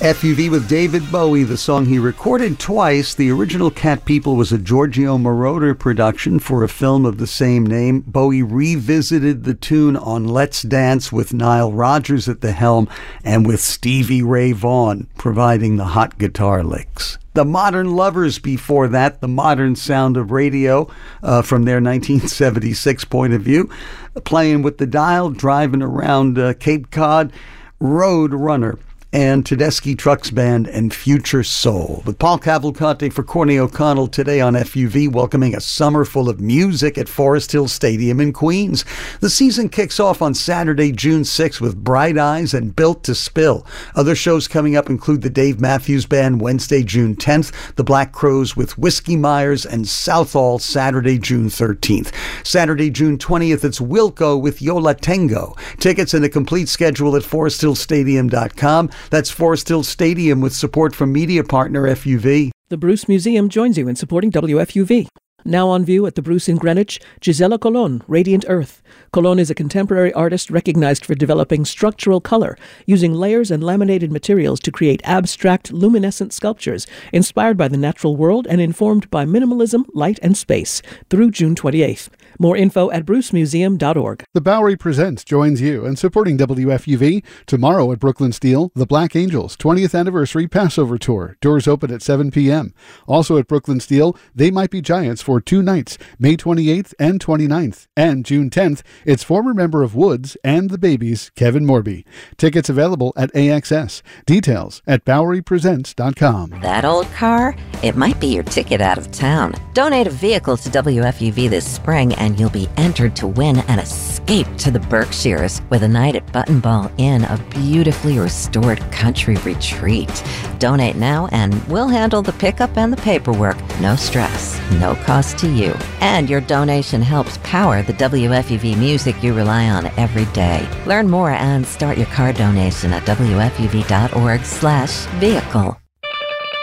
FUV with David Bowie, the song he recorded twice. The original Cat People was a Giorgio Moroder production for a film of the same name. Bowie revisited the tune on Let's Dance with Nile Rodgers at the helm and with Stevie Ray Vaughan providing the hot guitar licks. The Modern Lovers before that, the modern sound of radio from their 1976 point of view, playing with the dial, driving around Cape Cod, Road Runner, and Tedeschi Trucks Band and Future Soul. With Paul Cavalcante for Courtney O'Connell today on FUV, welcoming a summer full of music at Forest Hill Stadium in Queens. The season kicks off on Saturday, June 6th with Bright Eyes and Built to Spill. Other shows coming up include the Dave Matthews Band Wednesday, June 10th, the Black Crowes with Whiskey Myers, and Southall Saturday, June 13th. Saturday, June 20th, it's Wilco with Yola Tengo. Tickets and a complete schedule at foresthillstadium.com. That's Forest Hill Stadium with support from media partner FUV. The Bruce Museum joins you in supporting WFUV. Now on view at the Bruce in Greenwich, Gisela Colon, Radiant Earth. Colon is a contemporary artist recognized for developing structural color, using layers and laminated materials to create abstract, luminescent sculptures inspired by the natural world and informed by minimalism, light, and space, through June 28th. More info at brucemuseum.org. The Bowery Presents joins you in supporting WFUV tomorrow at Brooklyn Steel, the Black Angels 20th Anniversary Passover Tour. Doors open at 7 p.m. Also at Brooklyn Steel, They Might Be Giants for 2 nights, May 28th and 29th. And June 10th, it's former member of Woods and the Babies, Kevin Morby. Tickets available at AXS. Details at BoweryPresents.com. That old car? It might be your ticket out of town. Donate a vehicle to WFUV this spring and you'll be entered to win an escape to the Berkshires with a night at Button Ball Inn, a beautifully restored country retreat. Donate now and we'll handle the pickup and the paperwork. No stress, no cost to you. And your donation helps power the WFUV music you rely on every day. Learn more and start your car donation at WFUV.org/vehicle.